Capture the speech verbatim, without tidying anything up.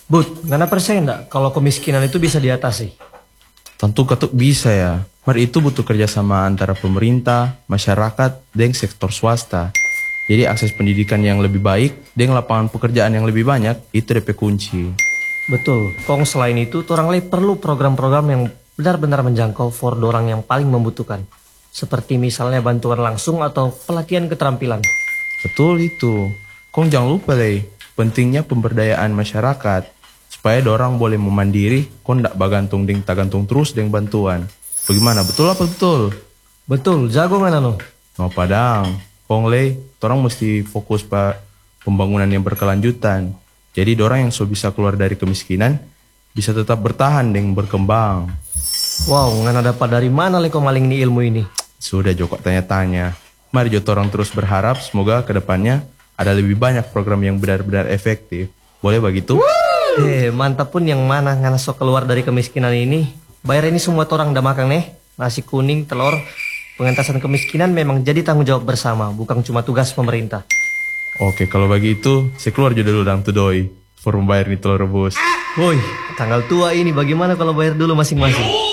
Bud, ngana percaya enggak kalau kemiskinan itu bisa diatasi? Tentu ketuk bisa ya. Mari itu butuh kerjasama antara pemerintah, masyarakat, dan sektor swasta. Jadi akses pendidikan yang lebih baik dan lapangan pekerjaan yang lebih banyak itu D P kunci. Betul. Kong selain itu, orang lain perlu program-program yang benar-benar menjangkau for orang yang paling membutuhkan. Seperti misalnya bantuan langsung atau pelatihan keterampilan. Betul itu. Kong jangan lupa deh, pentingnya pemberdayaan masyarakat. Supaya dorang boleh memandiri, kong ndak bagantung ding tagantung terus deng bantuan. Bagaimana, betul apa betul? Betul, jago ngana no? No padang, kong le, dorang mesti fokus pada pembangunan yang berkelanjutan. Jadi dorang yang so bisa keluar dari kemiskinan, bisa tetap bertahan dan berkembang. Wow, ngana dapat dari mana leko maling ini ilmu ini? Sudah Joko tanya-tanya. Mari Joko orang terus berharap semoga kedepannya ada lebih banyak program yang benar-benar efektif. Boleh begitu? Eh, mantap pun yang mana ngana sok keluar dari kemiskinan ini. Bayar ini semua orang dah makan nih. Nasi kuning, telur. Pengentasan kemiskinan memang jadi tanggung jawab bersama, bukan cuma tugas pemerintah. Oke, kalau begitu saya keluar juga dulu dang tudoi for membayar nih telur rebus. Woi, tanggal tua ini bagaimana kalau bayar dulu masing-masing?